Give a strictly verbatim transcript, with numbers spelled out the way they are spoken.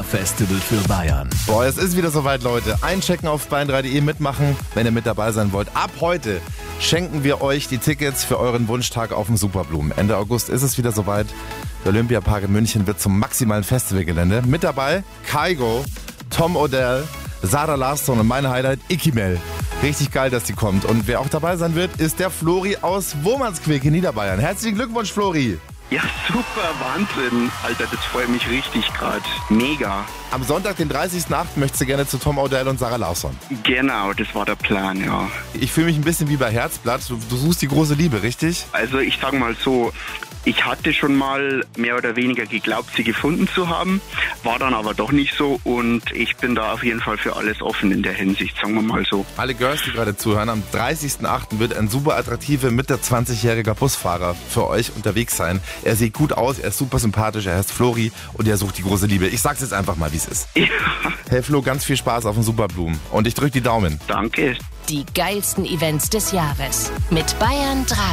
Sommerfestival für Bayern. Boah, es ist wieder soweit, Leute. Einchecken auf bayern drei punkt de mitmachen, wenn ihr mit dabei sein wollt. Ab heute schenken wir euch die Tickets für euren Wunschtag auf dem Superblumen. Ende August ist es wieder soweit. Der Olympiapark in München wird zum maximalen Festivalgelände. Mit dabei Kygo, Tom Odell, Sarah Larsson und mein Highlight Ikimel. Richtig geil, dass die kommt. Und wer auch dabei sein wird, ist der Flori aus Womansqueek in Niederbayern. Herzlichen Glückwunsch, Flori. Ja, super, Wahnsinn. Alter, das freut mich richtig gerade. Mega. Am Sonntag, den dreißigsten achten möchtest du gerne zu Tom Odell und Sarah Larsson. Genau, das war der Plan, ja. Ich fühle mich ein bisschen wie bei Herzblatt. Du, du suchst die große Liebe, richtig? Also ich sag mal so, ich hatte schon mal mehr oder weniger geglaubt, sie gefunden zu haben, war dann aber doch nicht so und ich bin da auf jeden Fall für alles offen in der Hinsicht, sagen wir mal so. Alle Girls, die gerade zuhören, am dreißigsten achten wird ein super attraktiver Mitte zwanzigjähriger Busfahrer für euch unterwegs sein. Er sieht gut aus, er ist super sympathisch, er heißt Flori und er sucht die große Liebe. Ich sag's jetzt einfach mal, wie es ist. Ja. Hey Flo, ganz viel Spaß auf dem Superblumen und ich drück die Daumen. Danke. Die geilsten Events des Jahres mit Bayern drei.